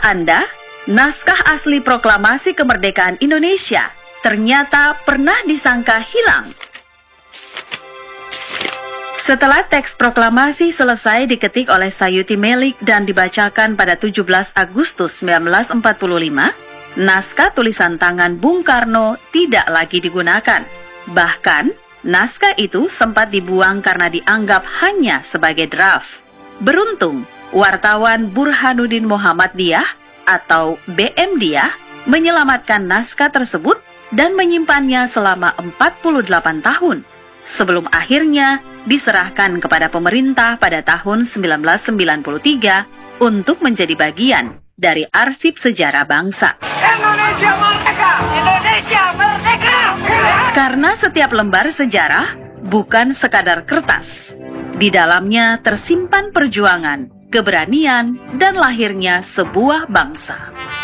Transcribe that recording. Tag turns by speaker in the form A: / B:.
A: Anda, naskah asli proklamasi kemerdekaan Indonesia ternyata pernah disangka hilang. Setelah teks proklamasi selesai diketik oleh Sayuti Melik dan dibacakan pada 17 Agustus 1945, naskah tulisan tangan Bung Karno tidak lagi digunakan. Bahkan, naskah itu sempat dibuang karena dianggap hanya sebagai draft. Beruntung, wartawan Burhanuddin Muhammad Diyah atau BM Diyah menyelamatkan naskah tersebut dan menyimpannya selama 48 tahun, sebelum akhirnya diserahkan kepada pemerintah pada tahun 1993 untuk menjadi bagian dari arsip sejarah bangsa.
B: Indonesia merdeka! Indonesia merdeka!
A: Karena setiap lembar sejarah bukan sekadar kertas. Di dalamnya tersimpan perjuangan, keberanian, dan lahirnya sebuah bangsa.